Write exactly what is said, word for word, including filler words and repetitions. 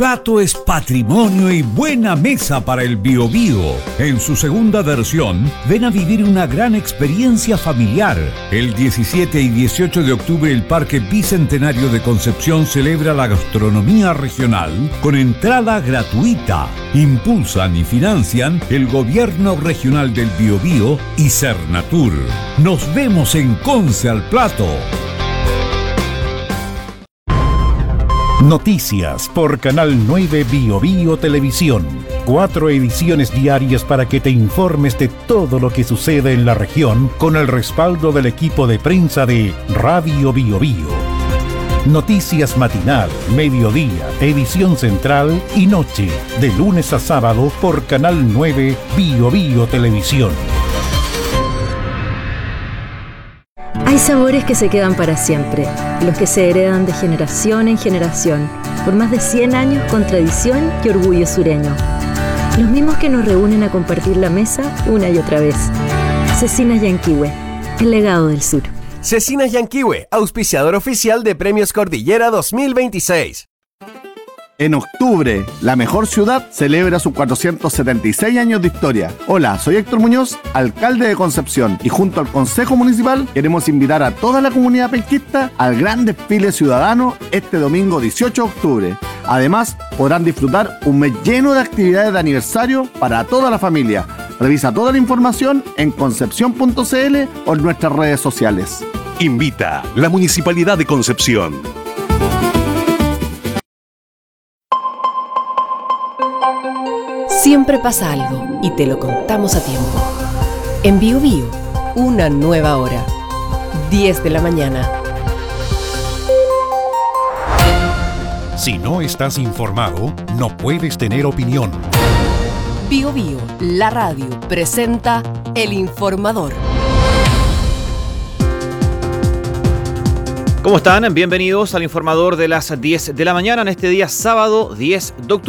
Plato es patrimonio y buena mesa para el Biobío. En su segunda versión, ven a vivir una gran experiencia familiar. El diecisiete y dieciocho de octubre el Parque Bicentenario de Concepción celebra la gastronomía regional con entrada gratuita. Impulsan y financian el Gobierno Regional del Biobío y Cernatur. Nos vemos en Conce al Plato. Noticias por Canal nueve Bio Bio Televisión. Cuatro ediciones diarias para que te informes de todo lo que sucede en la región con el respaldo del equipo de prensa de Radio Bio Bio. Noticias matinal, mediodía, edición central y noche, de lunes a sábado por Canal nueve Bio Bio Televisión. Hay sabores que se quedan para siempre, los que se heredan de generación en generación, por más de cien años con tradición y orgullo sureño. Los mismos que nos reúnen a compartir la mesa una y otra vez. Cecinas Yanquihue, el legado del sur. Cecinas Yanquihue, auspiciador oficial de Premios Cordillera dos mil veintiséis. En octubre, la mejor ciudad celebra sus cuatrocientos setenta y seis años de historia. Hola, soy Héctor Muñoz, alcalde de Concepción, y junto al Consejo Municipal queremos invitar a toda la comunidad penquista al gran desfile ciudadano este domingo dieciocho de octubre. Además, podrán disfrutar un mes lleno de actividades de aniversario para toda la familia. Revisa toda la información en concepción punto c l o en nuestras redes sociales. Invita la Municipalidad de Concepción. Siempre pasa algo y te lo contamos a tiempo. En Bio Bio, una nueva hora. diez de la mañana. Si no estás informado, no puedes tener opinión. Bio Bio, la radio, presenta El Informador. ¿Cómo están? Bienvenidos al Informador de las diez de la mañana en este día sábado diez de octubre.